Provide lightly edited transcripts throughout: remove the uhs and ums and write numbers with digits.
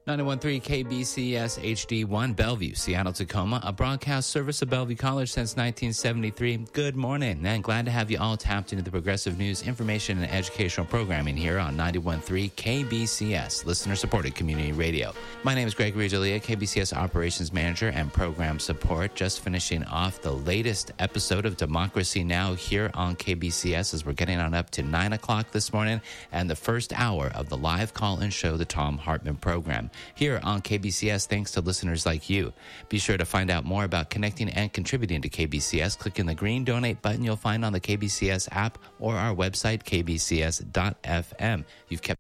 91.3 KBCS HD1 Bellevue, Seattle, Tacoma, a broadcast service of Bellevue College since 1973. Good morning, and glad to have you all tapped into the progressive news, information, and educational programming here on 91.3 KBCS, listener-supported community radio. My name is Gregory Jalea, KBCS Operations Manager and Program Support, just finishing off the latest episode of Democracy Now! Here on KBCS as we're getting on up to 9 o'clock this morning and the first hour of the live call-in show, the Thom Hartmann Program. Here on KBCS, thanks to listeners like you. Be sure to find out more about connecting and contributing to KBCS. Click on the green donate button you'll find on the KBCS app or our website, kbcs.fm. You've kept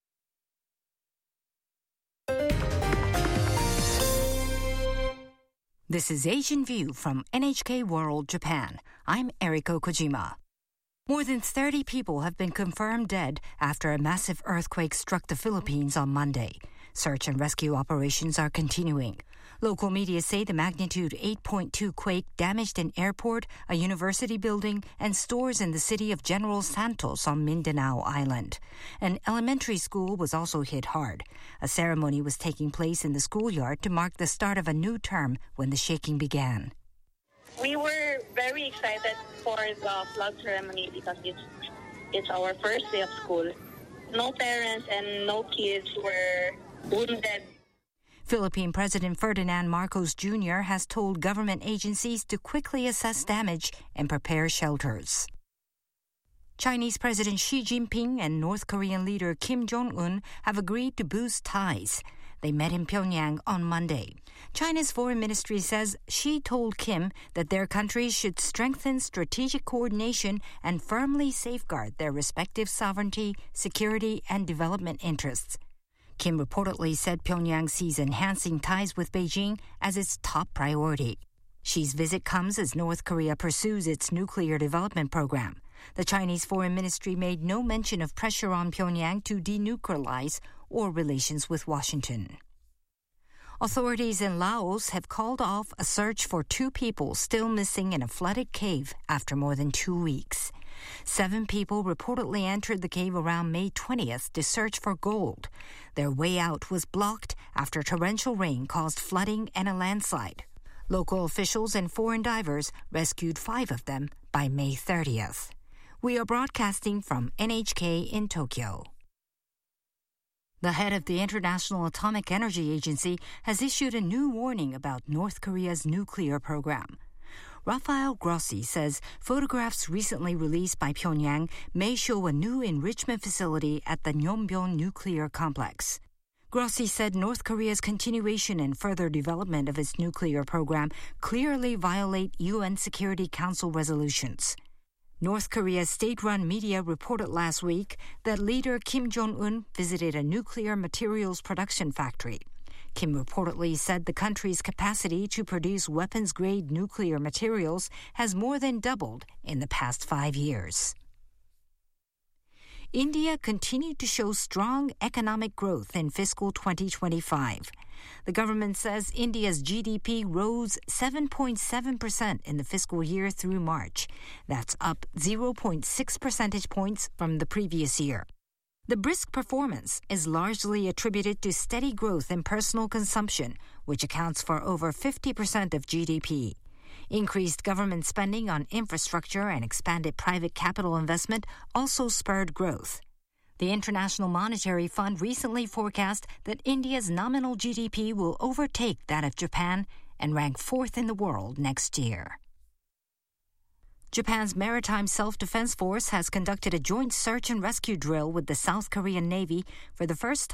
This is Asian View from NHK World Japan. I'm Eriko Kojima. More than 30 people have been confirmed dead after a massive earthquake struck the Philippines on Monday. Search and rescue operations are continuing. Local media say the magnitude 8.2 quake damaged an airport, a university building, and stores in the city of General Santos on Mindanao Island. An elementary school was also hit hard. A ceremony was taking place in the schoolyard to mark the start of a new term when the shaking began. We were very excited for the flag ceremony because it's our first day of school. No parents and no kids were wounded. Philippine President Ferdinand Marcos Jr. has told government agencies to quickly assess damage and prepare shelters. Chinese President Xi Jinping and North Korean leader Kim Jong-un have agreed to boost ties. They met in Pyongyang on Monday. China's foreign ministry says Xi told Kim that their countries should strengthen strategic coordination and firmly safeguard their respective sovereignty, security, and development interests. Kim reportedly said Pyongyang sees enhancing ties with Beijing as its top priority. Xi's visit comes as North Korea pursues its nuclear development program. The Chinese foreign ministry made no mention of pressure on Pyongyang to denuclearize or relations with Washington. Authorities in Laos have called off a search for 2 people still missing in a flooded cave after more than 2 weeks. 7 people reportedly entered the cave around May 20th to search for gold. Their way out was blocked after torrential rain caused flooding and a landslide. Local officials and foreign divers rescued 5 of them by May 30th. We are broadcasting from NHK in Tokyo. The head of the International Atomic Energy Agency has issued a new warning about North Korea's nuclear program. Rafael Grossi says photographs recently released by Pyongyang may show a new enrichment facility at the Nyombyon nuclear complex. Grossi said North Korea's continuation and further development of its nuclear program clearly violate UN Security Council resolutions. North Korea's state-run media reported last week that leader Kim Jong-un visited a nuclear materials production factory. Kim reportedly said the country's capacity to produce weapons-grade nuclear materials has more than doubled in the past 5 years. India continued to show strong economic growth in fiscal 2025. The government says India's GDP rose 7.7% in the fiscal year through March. That's up 0.6 percentage points from the previous year. The brisk performance is largely attributed to steady growth in personal consumption, which accounts for over 50% of GDP. Increased government spending on infrastructure and expanded private capital investment also spurred growth. The International Monetary Fund recently forecast that India's nominal GDP will overtake that of Japan and rank 4th in the world next year. Japan's Maritime Self-Defense Force has conducted a joint search and rescue drill with the South Korean Navy for the first time